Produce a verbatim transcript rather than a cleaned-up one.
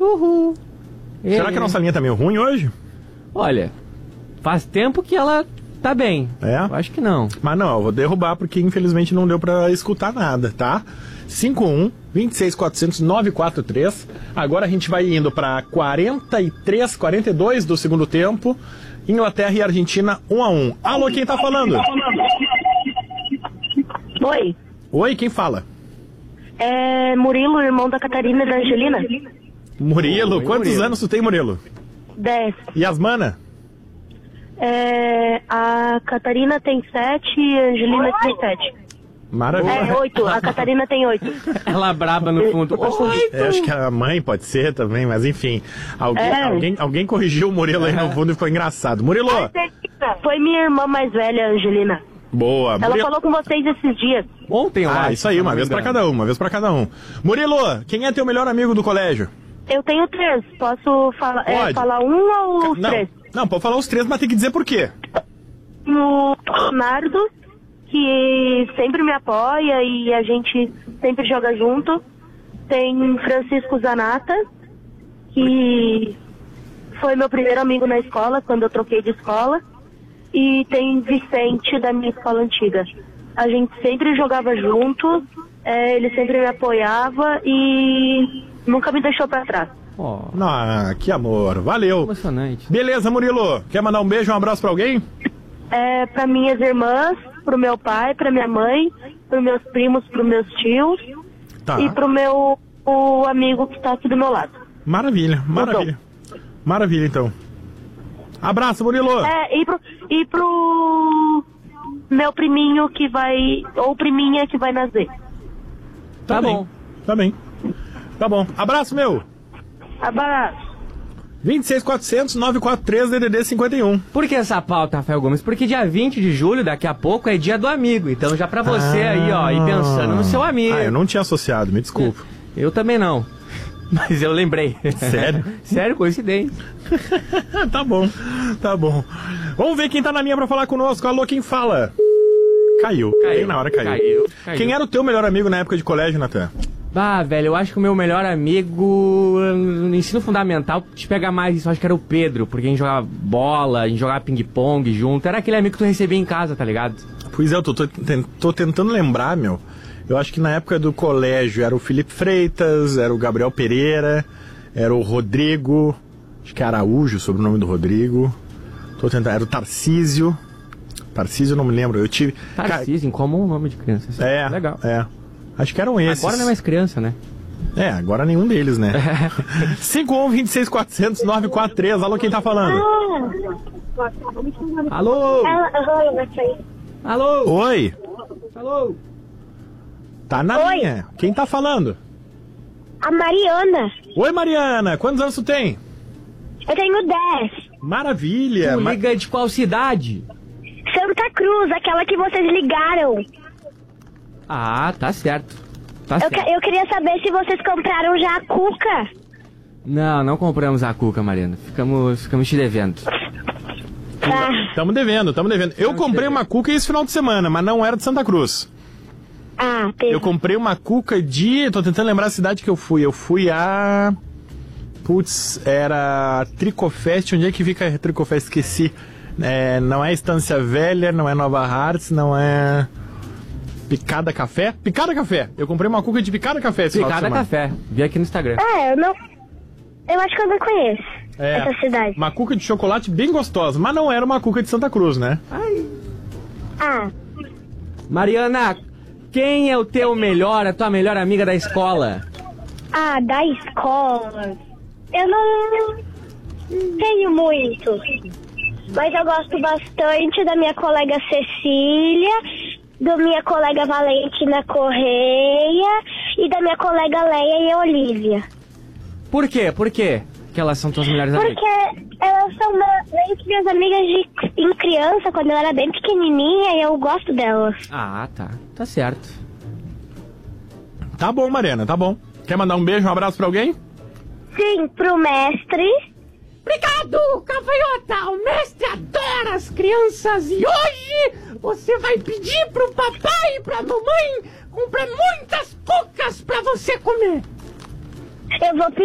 Uhul. Será que a nossa linha tá meio ruim hoje? Olha, faz tempo que ela tá bem. É? Eu acho que não. Mas não, eu vou derrubar porque infelizmente não deu pra escutar nada, tá? cinco um, dois seis, quatrocentos, nove quatro três. Agora a gente vai indo pra quarenta e três, quarenta e dois do segundo tempo. Inglaterra e Argentina, um a um. Alô, quem tá falando? Oi. Oi, quem fala? É Murilo, irmão da Catarina e da Angelina. Murilo, Oi, quantos Murilo. anos tu tem, Murilo? Dez. E as mana? É, a Catarina tem sete e a Angelina tem sete. Maravilha. É, oito. A Catarina tem oito. Ela braba no fundo. Oi, É, acho que a mãe pode ser também, mas enfim. Alguém, É. alguém, alguém corrigiu o Murilo aí no fundo e ficou engraçado. Murilo, Foi minha irmã mais velha, a Angelina. boa. Ela Murilo... falou com vocês esses dias. Ontem, eu Ah, acho, isso aí, se uma não vez me pra engano. cada um, uma vez pra cada um. Murilo, quem é teu melhor amigo do colégio? Eu tenho três. Posso fala, é, Pode. falar um ou os Não, três? não, pode falar os três, mas tem que dizer por quê. O Leonardo, que sempre me apoia e a gente sempre joga junto. Tem Francisco Zanata, que foi meu primeiro amigo na escola, quando eu troquei de escola. E tem Vicente, da minha escola antiga. A gente sempre jogava junto, é, ele sempre me apoiava e nunca me deixou pra trás. Ó, Ah, que amor, valeu. emocionante. Beleza, Murilo, quer mandar um beijo, um abraço pra alguém? É, para minhas irmãs, pro meu pai, pra minha mãe, pros meus primos, pros meus tios Tá, e pro meu o amigo que tá aqui do meu lado. maravilha, maravilha. Maravilha, então. Abraço, Murilo. É, e pro, e pro meu priminho que vai, ou priminha que vai nascer. Tá bem, bom. Tá bem. Tá bom. Abraço, meu. Abraço. vinte e seis, quatrocentos, nove quatro três, D D D cinquenta e um. Por que essa pauta, Rafael Gomes? Porque dia vinte de julho, daqui a pouco, é dia do amigo. Então já pra você aí, ó, ir pensando no seu amigo. Ah, eu não tinha associado, me desculpa. Eu também não. Mas eu lembrei. Sério? Sério, coincidência. Tá bom, tá bom. Vamos ver quem tá na linha pra falar conosco. Alô, quem fala? Caiu. Caiu na hora, caiu. Caiu, caiu. Quem era o teu melhor amigo na época de colégio, Natan? Ah, velho, eu acho que o meu melhor amigo no ensino fundamental, te pegar mais isso, eu acho que era o Pedro, porque a gente jogava bola, a gente jogava ping-pong junto. Era aquele amigo que tu recebia em casa, tá ligado? Pois é, eu tô, tô, tô tentando lembrar, meu. Eu acho que na época do colégio era o Felipe Freitas, era o Gabriel Pereira, era o Rodrigo, acho que é Araújo, sobre o nome do Rodrigo. Tô tentando, era o Tarcísio. Tarcísio eu não me lembro, eu tive... Tarcísio, como um nome de criança. Assim. É, Legal. é. Acho que eram esses. Agora não é mais criança, né? É, agora nenhum deles, né? cinco um, vinte e seis, quatrocentos, nove quatro três. Alô, quem tá falando? Alô? Alô? Oi, Alô? tá na Oi. linha. Quem tá falando? A Mariana. Oi, Mariana, quantos anos tu tem? Eu tenho dez. Maravilha. Tu Ma- liga de qual cidade? Santa Cruz, aquela que vocês ligaram. Ah, tá certo. Tá Eu, certo. que- eu queria saber se vocês compraram já a cuca. Não, não compramos a cuca, Mariana. Ficamos, ficamos te devendo. Tá. Tamo devendo, tamo devendo. Eu comprei uma cuca esse final de semana, mas não era de Santa Cruz. Ah, teve. Eu comprei uma cuca de... Tô tentando lembrar a cidade que eu fui. Eu fui a... Putz, era Tricofest. Onde é que fica a Tricofest? Esqueci. É, não é Estância Velha, não é Nova Hartz, não é... Picada Café? Picada Café. Eu comprei uma cuca de Picada Café esse final de Picada semana. Café. Vi aqui no Instagram. É, eu não... Eu acho que eu não conheço É, essa cidade. uma cuca de chocolate bem gostosa, mas não era uma cuca de Santa Cruz, né? Ah, Mariana, quem é o teu melhor, a tua melhor amiga da escola? ah, da escola. Eu não tenho muito. Mas eu gosto bastante da minha colega Cecília, da minha colega Valentina Correia e da minha colega Leia e Olívia. Por quê? Por quê que elas são tuas melhores amigas? Porque elas são me- meio que minhas amigas de em criança, quando eu era bem pequenininha, e eu gosto delas. Ah, tá. Tá certo. Tá bom, Mariana, tá bom. Quer mandar um beijo, um abraço pra alguém? Sim, pro mestre. Obrigado, Cavaiota! O mestre adora as crianças e hoje você vai pedir pro papai e pra mamãe comprar muitas cucas pra você comer. Eu vou pedir